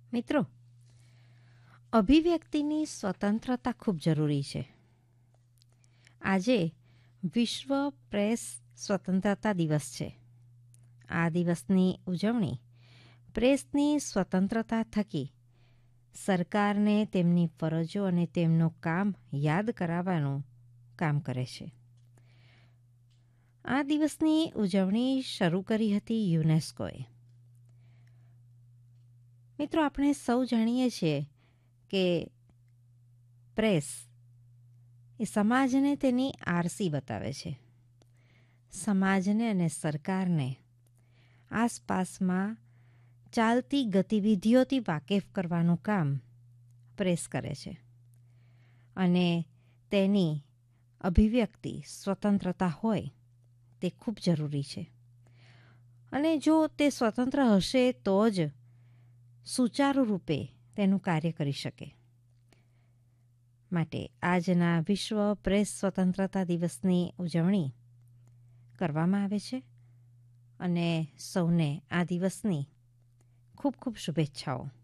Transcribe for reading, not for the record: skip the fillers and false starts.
મિત્રો, અભિવ્યક્તિની સ્વતંત્રતા ખૂબ જરૂરી છે. આજે વિશ્વ પ્રેસ સ્વતંત્રતા દિવસ છે. આ દિવસની ઉજવણી પ્રેસની સ્વતંત્રતા થકી સરકારને તેમની ફરજો અને તેમનું કામ યાદ કરાવવાનું કામ કરે છે. આ દિવસની ઉજવણી શરૂ કરી હતી યુનેસ્કોએ. મિત્રો, આપણે સૌ જાણીએ છીએ કે પ્રેસ એ સમાજને તેની આરસી બતાવે છે. સમાજને અને સરકારને આસપાસમાં ચાલતી ગતિવિધિઓથી વાકેફ કરવાનું કામ પ્રેસ કરે છે અને તેની અભિવ્યક્તિ સ્વતંત્રતા હોય તે ખૂબ જરૂરી છે. અને જો તે સ્વતંત્ર હશે તો જ સુચારુ રૂપે તેનું કાર્ય કરી શકે. માટે આજના વિશ્વ પ્રેસ સ્વતંત્રતા દિવસની ઉજવણી કરવામાં આવે છે અને સૌને આ દિવસની ખૂબ ખૂબ શુભેચ્છાઓ.